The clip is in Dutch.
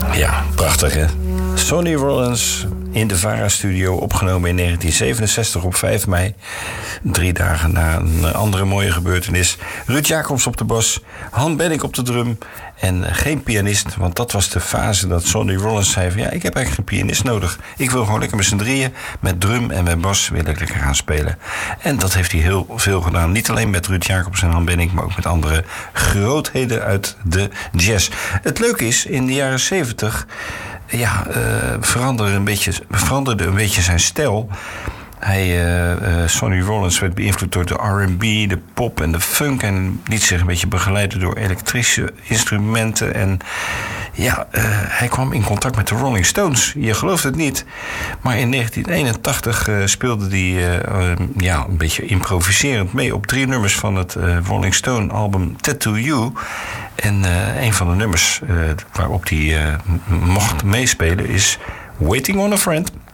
Ja, prachtig hè. Sonny Rollins in de VARA-studio, opgenomen in 1967 op 5 mei. 3 dagen na een andere mooie gebeurtenis. Ruud Jacobs op de bas, Han Benink op de drum en geen pianist. Want dat was de fase dat Sonny Rollins zei van... ja, ik heb eigenlijk geen pianist nodig. Ik wil gewoon lekker met z'n drieën, met drum en met bas, wil ik lekker gaan spelen. En dat heeft hij heel veel gedaan. Niet alleen met Ruud Jacobs en Han Benink, maar ook met andere grootheden uit de jazz. Het leuke is, in de jaren 70... veranderde een beetje zijn stijl. Sonny Rollins werd beïnvloed door de R&B, de pop en de funk... en liet zich een beetje begeleiden door elektrische instrumenten. En hij kwam in contact met de Rolling Stones. Je gelooft het niet. Maar in 1981 speelde hij een beetje improviserend mee... op 3 nummers van het Rolling Stone album Tattoo You. En een van de nummers waarop hij mocht meespelen is Waiting on a Friend.